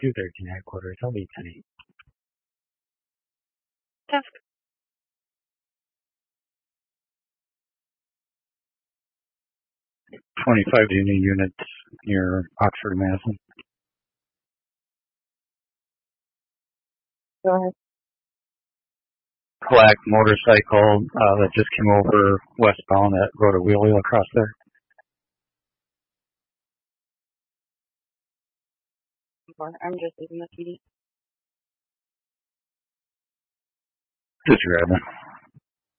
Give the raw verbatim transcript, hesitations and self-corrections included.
two thirteen headquarters. I'll be ten eight. Task. twenty-five new units near Oxford, Madison. Go ahead. Black motorcycle uh, that just came over westbound that rode a wheelie across there. I'm just leaving the P D. Just grabbing.